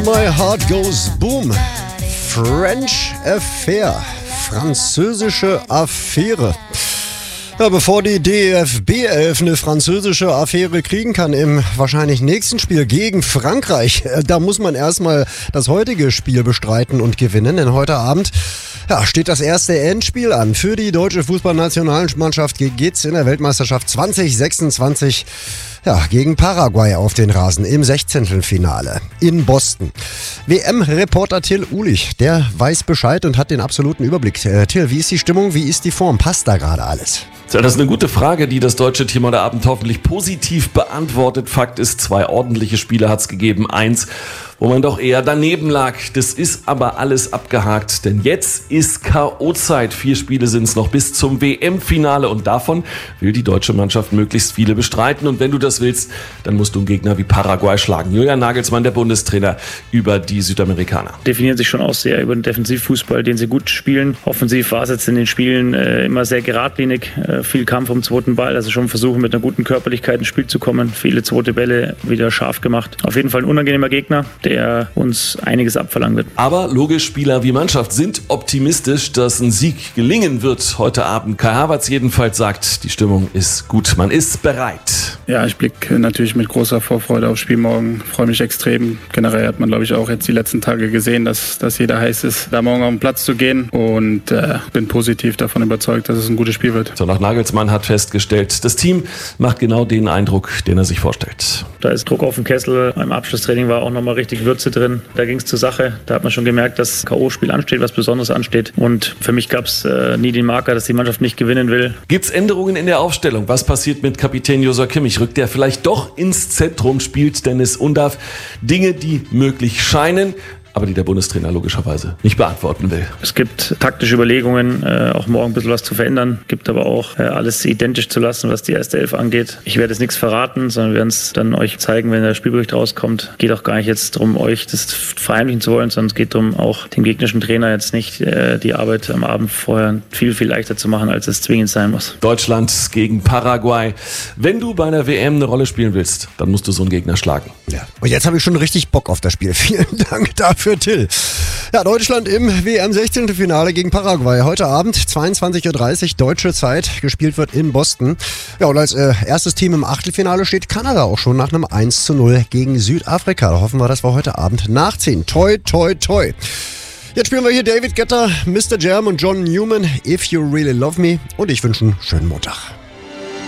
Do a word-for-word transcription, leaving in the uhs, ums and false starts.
My Heart Goes Boom. French Affair. Französische Affäre. Ja, bevor die D F B elf eine französische Affäre kriegen kann im wahrscheinlich nächsten Spiel gegen Frankreich, da muss man erstmal das heutige Spiel bestreiten und gewinnen, denn heute Abend ja, steht das erste Endspiel an. Für die deutsche Fußballnationalmannschaft geht's in der Weltmeisterschaft zwanzig sechsundzwanzig ja, gegen Paraguay auf den Rasen im Sechzehntelfinale in Boston. W M-Reporter Till Uhlich, der weiß Bescheid und hat den absoluten Überblick. Äh, Till, wie ist die Stimmung, wie ist die Form? Passt da gerade alles? Ja, das ist eine gute Frage, die das deutsche Team heute Abend hoffentlich positiv beantwortet. Fakt ist, zwei ordentliche Spiele hat es gegeben. Eins, wo man doch eher daneben lag. Das ist aber alles abgehakt, denn jetzt ist K O-Zeit. Vier Spiele sind es noch bis zum W M-Finale und davon will die deutsche Mannschaft möglichst viele bestreiten. Und wenn du das willst, dann musst du einen Gegner wie Paraguay schlagen. Julian Nagelsmann, der Bundestrainer, über die Südamerikaner. Definieren sich schon auch sehr über den Defensivfußball, den sie gut spielen. Offensiv war es jetzt in den Spielen äh, immer sehr geradlinig. Äh, viel Kampf um den zweiten Ball, also schon versuchen mit einer guten Körperlichkeit ins Spiel zu kommen. Viele zweite Bälle wieder scharf gemacht. Auf jeden Fall ein unangenehmer Gegner, der uns einiges abverlangen wird. Aber logisch, Spieler wie Mannschaft sind optimistisch, dass ein Sieg gelingen wird heute Abend. Kai Havertz jedenfalls sagt, die Stimmung ist gut, man ist bereit. Ja, ich blicke natürlich mit großer Vorfreude aufs Spiel morgen. Freue mich extrem. Generell hat man, glaube ich, auch jetzt die letzten Tage gesehen, dass, dass jeder heiß ist, da morgen auf den Platz zu gehen. Und äh, bin positiv davon überzeugt, dass es ein gutes Spiel wird. So, nach Nagelsmann hat festgestellt, das Team macht genau den Eindruck, den er sich vorstellt. Da ist Druck auf dem Kessel. Beim Abschlusstraining war auch nochmal richtig Würze drin. Da ging es zur Sache. Da hat man schon gemerkt, dass K O-Spiel ansteht, was Besonderes ansteht. Und für mich gab es äh, nie den Marker, dass die Mannschaft nicht gewinnen will. Gibt es Änderungen in der Aufstellung? Was passiert mit Kapitän Joshua Kimmich? Rückt der vielleicht doch ins Zentrum? Spielt Dennis Undav? Dinge, die möglich scheinen, aber die der Bundestrainer logischerweise nicht beantworten will. Es gibt taktische Überlegungen, äh, auch morgen ein bisschen was zu verändern. Gibt aber auch äh, alles identisch zu lassen, was die erste Elf angeht. Ich werde jetzt nichts verraten, sondern wir werden es dann euch zeigen, wenn der Spielbericht rauskommt. Geht auch gar nicht jetzt darum, euch das verheimlichen zu wollen, sondern es geht darum, auch dem gegnerischen Trainer jetzt nicht äh, die Arbeit am Abend vorher viel, viel leichter zu machen, als es zwingend sein muss. Deutschland gegen Paraguay. Wenn du bei einer W M eine Rolle spielen willst, dann musst du so einen Gegner schlagen. Ja. Und jetzt habe ich schon richtig Bock auf das Spiel. Vielen Dank dafür. Für Till. Ja, Deutschland im W M-Sechzehntelfinale gegen Paraguay. Heute Abend, zweiundzwanzig Uhr dreißig, deutsche Zeit. Gespielt wird in Boston. Ja, und als äh, erstes Team im Achtelfinale steht Kanada auch schon nach einem eins zu null gegen Südafrika. Da hoffen wir, dass wir heute Abend nachziehen. Toi, toi, toi. Jetzt spielen wir hier David Guetta, Mister Jam und John Newman. If You Really Love Me. Und ich wünsche einen schönen Montag.